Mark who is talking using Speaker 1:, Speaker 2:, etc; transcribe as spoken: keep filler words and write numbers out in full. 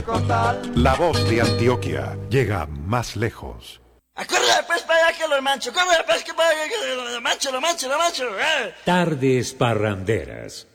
Speaker 1: costal.
Speaker 2: La voz de Antioquia llega más lejos.
Speaker 1: ¡Córrele pues para allá que lo mancho! ¡Córrele pues que para allá que lo mancho, lo mancho, lo mancho! ¡Eh!
Speaker 3: Tardes parranderas.